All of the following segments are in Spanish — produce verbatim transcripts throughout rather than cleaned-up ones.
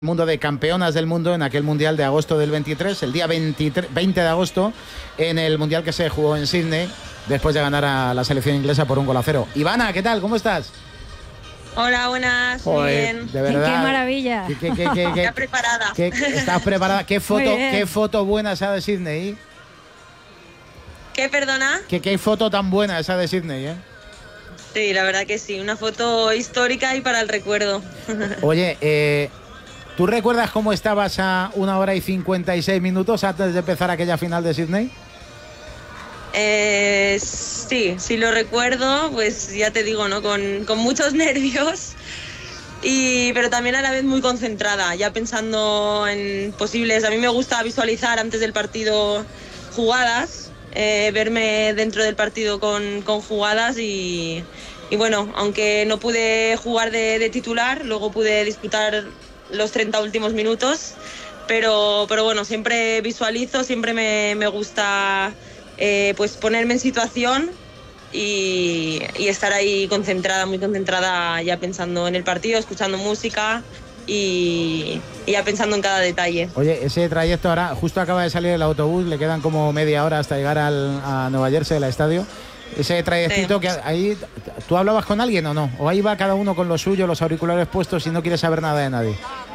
Mundo de campeonas del mundo en aquel Mundial de agosto del veintitrés, el día veintitrés, veinte de agosto, en el Mundial que se jugó en Sydney, después de ganar a la selección inglesa por un gol a cero. Ivana, ¿qué tal? ¿Cómo estás? Hola, buenas, muy Joder, bien. De verdad. ¡Qué maravilla! ¿Qué, qué, qué, qué, qué, ya preparada. ¿Qué, ¿Estás preparada? ¿Qué foto, qué foto buena esa de Sydney? ¿Qué, perdona? ¿Qué, qué foto tan buena esa de Sydney, eh? Sí, la verdad que sí, una foto histórica y para el recuerdo. Oye, eh... ¿tú recuerdas cómo estabas a una hora y cincuenta y seis minutos antes de empezar aquella final de Sydney? Eh, sí, sí lo recuerdo, pues ya te digo, ¿no? Con, con muchos nervios, y, pero también a la vez muy concentrada, ya pensando en posibles... A mí me gusta visualizar antes del partido jugadas, eh, verme dentro del partido con, con jugadas y, y bueno, aunque no pude jugar de, de titular, luego pude disputar los treinta últimos minutos, pero, pero bueno, siempre visualizo, siempre me, me gusta eh, pues ponerme en situación y, y estar ahí concentrada, muy concentrada, ya pensando en el partido, escuchando música y, y ya pensando en cada detalle. Oye, ese trayecto ahora, justo acaba de salir el autobús, le quedan como media hora hasta llegar al, a Nueva Jersey, al estadio. Ese trayectito, sí. Que ahí, ¿tú hablabas con alguien o no? ¿O ahí va cada uno con lo suyo, los auriculares puestos y no quiere saber nada de nadie?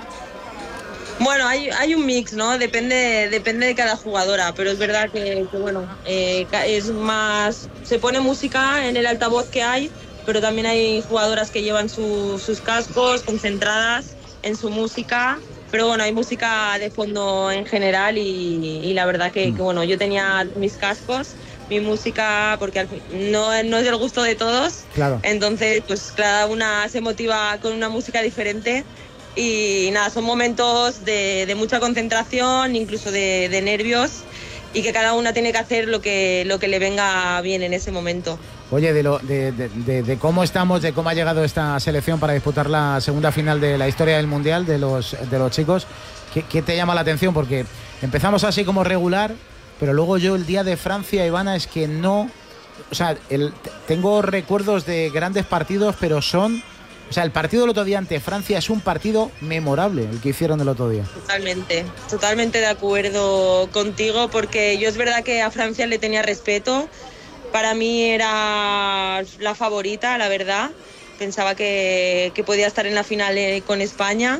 Bueno, hay, hay un mix, ¿no? Depende, depende de cada jugadora, pero es verdad que, que bueno, eh, es más... Se pone música en el altavoz que hay, pero también hay jugadoras que llevan su, sus cascos concentradas en su música, pero bueno, hay música de fondo en general y, y la verdad que, que, bueno, yo tenía mis cascos, mi música, porque al fin, no, no es del gusto de todos, claro. Entonces pues cada una se motiva con una música diferente y nada, son momentos de, de mucha concentración, incluso de, de nervios, y que cada una tiene que hacer lo que, lo que le venga bien en ese momento. Oye, de, lo, de, de, de, de cómo estamos, de cómo ha llegado esta selección para disputar la segunda final de la historia del Mundial de los, de los chicos, ¿qué, qué te llama la atención? Porque empezamos así como regular, pero luego yo el día de Francia, Ivana, es que no... O sea, el, tengo recuerdos de grandes partidos, pero son... O sea, el partido del otro día ante Francia es un partido memorable, el que hicieron el otro día. Totalmente, totalmente de acuerdo contigo, porque yo es verdad que a Francia le tenía respeto. Para mí era la favorita, la verdad. Pensaba que, que podía estar en la final con España.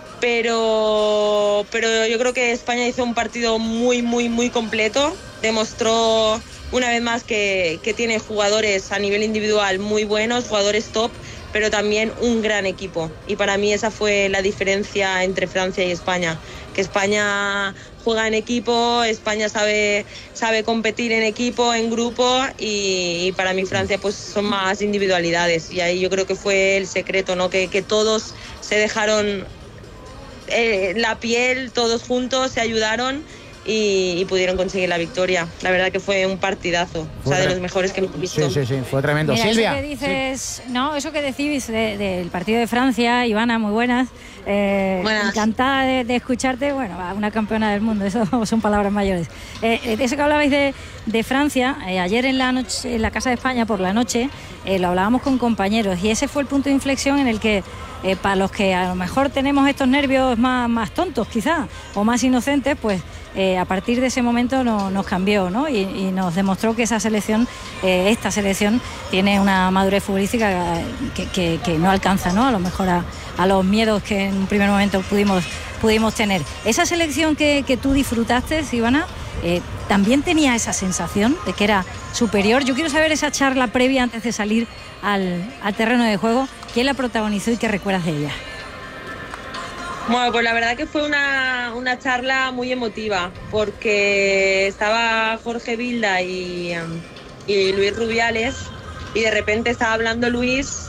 Pero, pero yo creo que España hizo un partido muy, muy, muy completo. Demostró una vez más que, que tiene jugadores a nivel individual muy buenos, jugadores top, pero también un gran equipo. Y para mí esa fue la diferencia entre Francia y España. Que España juega en equipo, España sabe, sabe competir en equipo, en grupo, y, y para mí Francia pues son más individualidades. Y ahí yo creo que fue el secreto, ¿no? Que, que todos se dejaron... Eh, la piel, todos juntos se ayudaron y, y pudieron conseguir la victoria. La verdad que fue un partidazo, fue o sea, de los mejores que hemos visto. Sí, sí, sí, fue tremendo. Mira, Silvia. Eso que dices, sí. No, eso que decís de, del partido de Francia, Ivana, muy buenas. Eh, buenas. Encantada de, de escucharte. Bueno, una campeona del mundo, eso son palabras mayores. Eh, eso que hablabais de, de Francia, eh, ayer en la noche, en la Casa de España por la noche, eh, lo hablábamos con compañeros y ese fue el punto de inflexión en el que Eh, para los que a lo mejor tenemos estos nervios más, más tontos quizá o más inocentes, pues eh, a partir de ese momento no, nos cambió, ¿no? y, y nos demostró que esa selección, eh, esta selección tiene una madurez futbolística que, que, que no alcanza, ¿no? A lo mejor a, a los miedos que en un primer momento pudimos, pudimos tener. Esa selección que, que tú disfrutaste, Ivana, eh, también tenía esa sensación de que era superior. Yo quiero saber esa charla previa antes de salir al, al terreno de juego. ¿Quién la protagonizó y qué recuerdas de ella? Bueno, pues la verdad que fue una, una charla muy emotiva, porque estaba Jorge Vilda y, y Luis Rubiales, y de repente estaba hablando Luis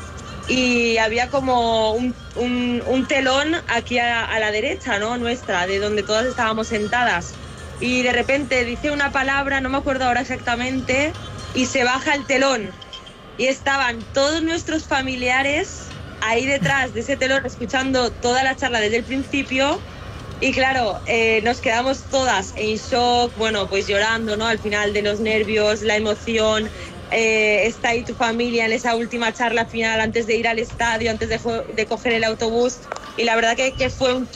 y había como un, un, un telón aquí a, a la derecha, ¿no? Nuestra, de donde todas estábamos sentadas. Y de repente dice una palabra, no me acuerdo ahora exactamente, y se baja el telón. Y estaban todos nuestros familiares ahí detrás de ese telón escuchando toda la charla desde el principio. Y claro, eh, nos quedamos todas en shock, bueno, pues llorando, ¿no? Al final de los nervios, la emoción, eh, está ahí tu familia en esa última charla final antes de ir al estadio, antes de, de coger el autobús. y la verdad que, que fue un